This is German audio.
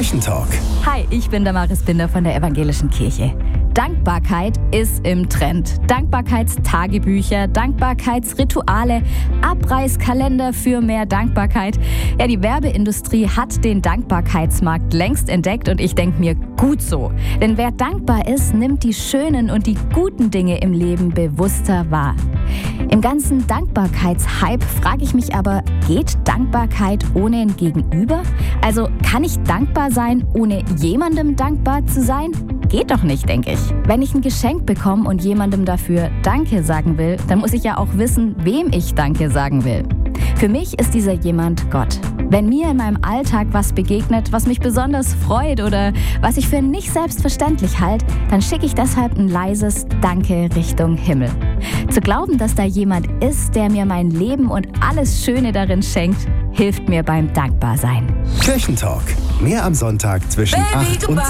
Kirchentalk. Hi, ich bin Damaris Binder von der Evangelischen Kirche. Dankbarkeit ist im Trend. Dankbarkeitstagebücher, Dankbarkeitsrituale, Abreißkalender für mehr Dankbarkeit. Ja, die Werbeindustrie hat den Dankbarkeitsmarkt längst entdeckt und ich denke mir, gut so. Denn wer dankbar ist, nimmt die schönen und die guten Dinge im Leben bewusster wahr. Im ganzen Dankbarkeitshype frage ich mich aber, geht Dankbarkeit ohne ein Gegenüber? Also kann ich dankbar sein, ohne jemandem dankbar zu sein? Geht doch nicht, denke ich. Wenn ich ein Geschenk bekomme und jemandem dafür Danke sagen will, dann muss ich ja auch wissen, wem ich Danke sagen will. Für mich ist dieser jemand Gott. Wenn mir in meinem Alltag was begegnet, was mich besonders freut oder was ich für nicht selbstverständlich halte, dann schicke ich deshalb ein leises Danke Richtung Himmel. Zu glauben, dass da jemand ist, der mir mein Leben und alles Schöne darin schenkt, hilft mir beim Dankbarsein. Kirchentalk. Mehr am Sonntag zwischen 8 und 10.